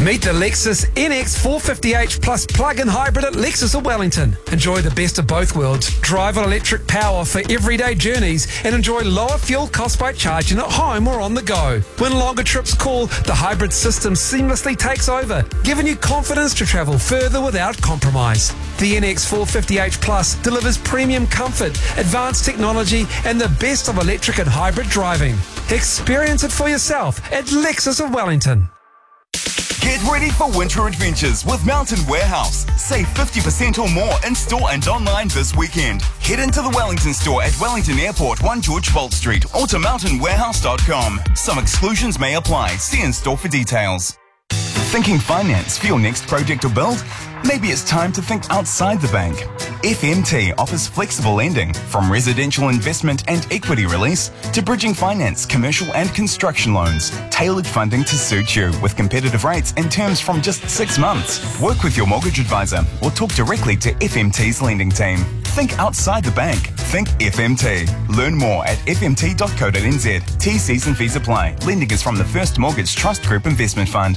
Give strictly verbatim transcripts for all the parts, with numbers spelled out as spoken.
Meet the Lexus N X four fifty H Plus plug-in hybrid at Lexus of Wellington. Enjoy the best of both worlds. Drive on electric power for everyday journeys and enjoy lower fuel costs by charging at home or on the go. When longer trips call, the hybrid system seamlessly takes over, giving you confidence to travel further without compromise. The N X four fifty H Plus delivers premium comfort, advanced technology and the best of electric and hybrid driving. Experience it for yourself at Lexus of Wellington. Get ready for winter adventures with Mountain Warehouse. Save fifty percent or more in store and online this weekend. Head into the Wellington store at Wellington Airport, one George Bolt Street, or to mountain warehouse dot com. Some exclusions may apply. See in store for details. Thinking finance for your next project or build? Maybe it's time to think outside the bank. F M T offers flexible lending from residential investment and equity release to bridging finance, commercial and construction loans. Tailored funding to suit you with competitive rates and terms from just six months. Work with your mortgage advisor or talk directly to F M T's lending team. Think outside the bank. Think F M T. Learn more at f m t dot co dot n z. T Cs and fees apply. Lending is from the First Mortgage Trust Group Investment Fund.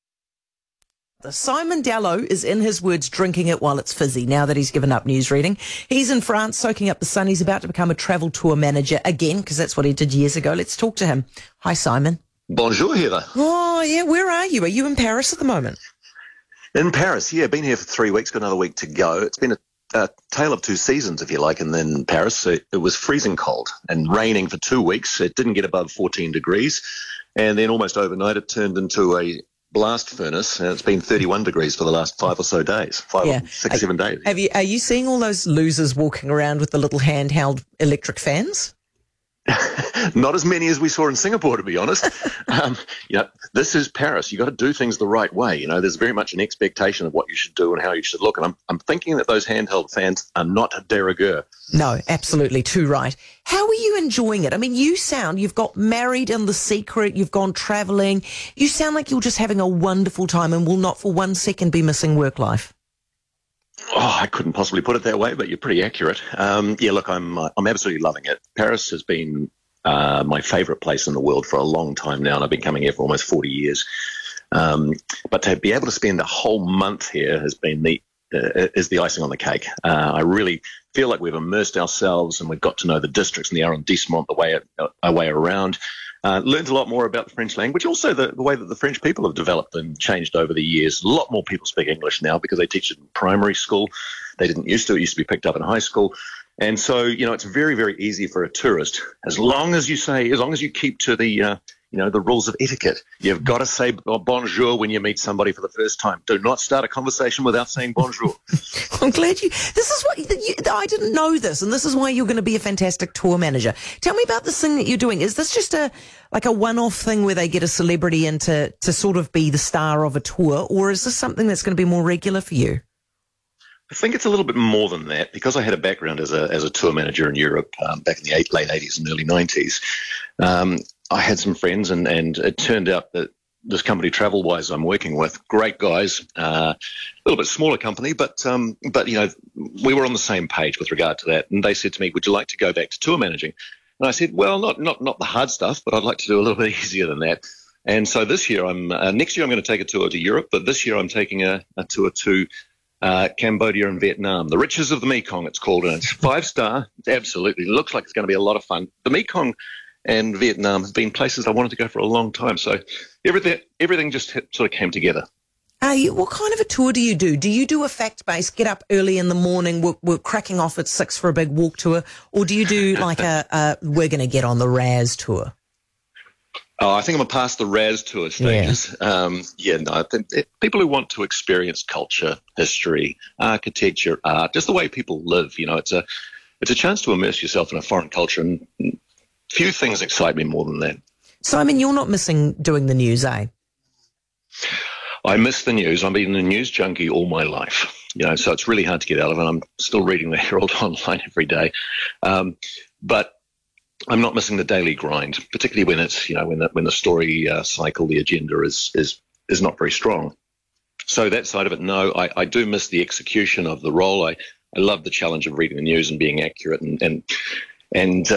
Simon Dallow is in his words drinking it while it's fizzy now that he's given up news reading. He's in France soaking up the sun. He's about to become a travel tour manager again because that's what he did years ago. Let's talk to him. Hi, Simon. Bonjour, Heather. Oh, yeah. Where are you? Are you in Paris at the moment? In Paris, yeah. Been here for three weeks, got another week to go. It's been a, a tale of two seasons, if you like. And then Paris, it, it was freezing cold and raining for two weeks. It didn't get above fourteen degrees. And then almost overnight, it turned into a blast furnace, and it's been thirty-one degrees for the last five or so days, five, yeah. six, are, seven days. Have you, are you seeing all those losers walking around with the little handheld electric fans? Not as many as we saw in Singapore, to be honest. um, you know, this is Paris. You got to do things the right way. You know, there's very much an expectation of what you should do and how you should look. And I'm, I'm thinking that those handheld fans are not de rigueur. No, absolutely. Too right. How are you enjoying it? I mean, you sound, you've got married in the secret, you've gone travelling. You sound like you're just having a wonderful time and will not for one second be missing work life. Oh, I couldn't possibly put it that way, but you're pretty accurate. Um, yeah, look, I'm uh, I'm absolutely loving it. Paris has been uh, my favourite place in the world for a long time now, and I've been coming here for almost forty years. Um, but to be able to spend a whole month here has been the uh, is the icing on the cake. Uh, I really feel like we've immersed ourselves and we've got to know the districts and the arrondissement the way uh, our way around. Uh, learned a lot more about the French language, also the, the way that the French people have developed and changed over the years. A lot more people speak English now because they teach it in primary school. They didn't used to. It used to be picked up in high school. And so, you know, it's very, very easy for a tourist, as long as you say, as long as you keep to the, uh, you know, the rules of etiquette. You've got to say bonjour when you meet somebody for the first time. Do not start a conversation without saying bonjour. I'm glad you, this is what, you, I didn't know this, and this is why you're going to be a fantastic tour manager. Tell me about this thing that you're doing. Is this just a, like a one-off thing where they get a celebrity in to, to sort of be the star of a tour, or is this something that's going to be more regular for you? I think it's a little bit more than that because I had a background as a as a tour manager in Europe um, back in the eight, late eighties and early nineties. Um, I had some friends, and, and it turned out that this company, TravelWise, I'm working with, great guys, uh, a little bit smaller company, but um, but you know, we were on the same page with regard to that. And they said to me, "Would you like to go back to tour managing?" And I said, "Well, not not not the hard stuff, but I'd like to do a little bit easier than that." And so this year, I'm uh, next year I'm going to take a tour to Europe, but this year I'm taking a, a tour to Uh, Cambodia and Vietnam, the riches of the Mekong, it's called, and it's five star. It absolutely looks like it's going to be a lot of fun. The Mekong and Vietnam have been places I wanted to go for a long time, so everything everything just hit, sort of came together. Uh, you, what kind of a tour do you do? Do you do a fact-based, get up early in the morning, we're, we're cracking off at six for a big walk tour, or do you do like a, a we're going to get on the Raz tour? Oh, I think I'm past the Raz tour stages. Yeah, um, yeah no, I think people who want to experience culture, history, architecture, art, just the way people live, you know, it's a it's a chance to immerse yourself in a foreign culture, and few things excite me more than that. Simon, you're not missing doing the news, eh? I miss the news. I've been a news junkie all my life, you know, so it's really hard to get out of it. I'm still reading the Herald online every day, um, but I'm not missing the daily grind, particularly when it's, you know, when the, when the story uh, cycle, the agenda is, is, is not very strong. So that side of it, no, I, I do miss the execution of the role. I, I love the challenge of reading the news and being accurate and, and, and,